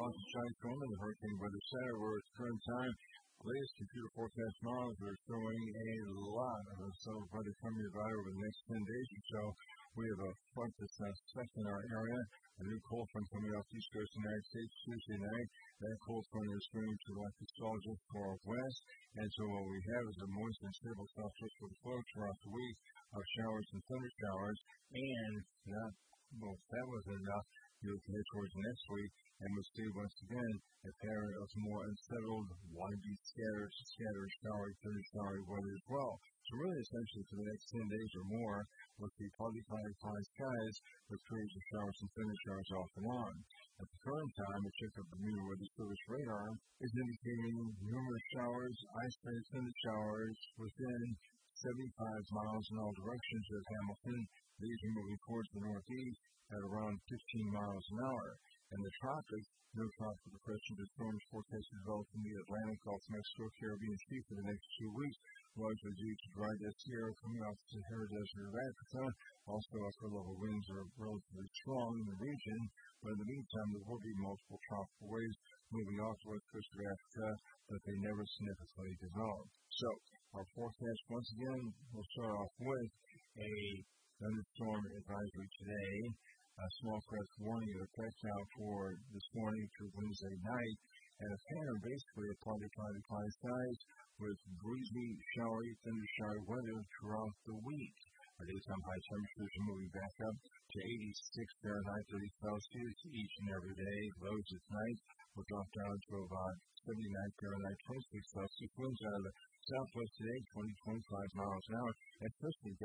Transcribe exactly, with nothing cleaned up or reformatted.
Doctor Johnny Coleman, the Hurricane Weather Center, where at the current time, latest computer forecast models are showing a lot of severe weather coming about over the next ten days or so. We have a front that's uh, stuck in our area, a new cold front coming off the east coast of the United States Tuesday night. That cold front is going to like the fall just far west, and so what we have is a moist and stable southwestward flow throughout the week of showers and thunder showers, and not, well, if that wasn't enough, you look ahead towards next week, and we'll see once again a pattern of more unsettled, windy, scattered, scattered, showery, thunder showery weather as well. So really, essentially, for the next ten days or more, we'll see partly cloudy, cloudy skies with periods of showers and thunder showers off and on. At the current time, a check of the Bureau Weather Service radar is indicating numerous showers, isolated thunder showers within seventy-five miles in all directions of Hamilton. These are moving towards the northeast at around fifteen miles an hour. And the tropics, no tropical depressions or storms forecast to develop in the Atlantic, Gulf of Mexico, Caribbean Sea for the next two weeks, largely due to dry dust here coming off the Sahara Desert of Africa. Also, upper level winds are relatively strong in the region, but in the meantime, there will be multiple tropical waves moving off the west coast of Africa, but they never significantly develop. So, our forecast, once again, we'll start off with a thunderstorm advisory today. A small craft warning of effects out for this morning through Wednesday night, and a pattern basically of partly cloudy, cloudy skies with breezy, showery, thunder showery weather throughout the week. Our daytime high temperatures are moving back up to eighty-six Fahrenheit, thirty Celsius each and every day. Lows at night will drop down to about seventy-nine Fahrenheit, twenty-six Celsius. Winds out of the southwest today, twenty to twenty-five miles an hour, and especially